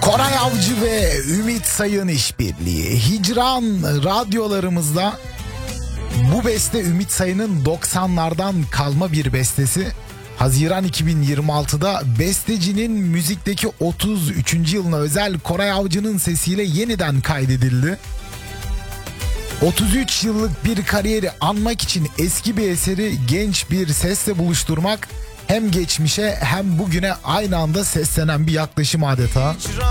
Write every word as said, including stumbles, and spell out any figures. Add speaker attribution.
Speaker 1: Koray Avcı ve Ümit Sayın işbirliği. Hicran radyolarımızda bu beste Ümit Sayın'ın doksanlardan kalma bir bestesi. Haziran iki bin yirmi altıda bestecinin müzikteki otuz üçüncü yılına özel Koray Avcı'nın sesiyle yeniden kaydedildi. otuz üç yıllık bir kariyeri anmak için eski bir eseri genç bir sesle buluşturmak hem geçmişe hem bugüne aynı anda seslenen bir yaklaşım adeta.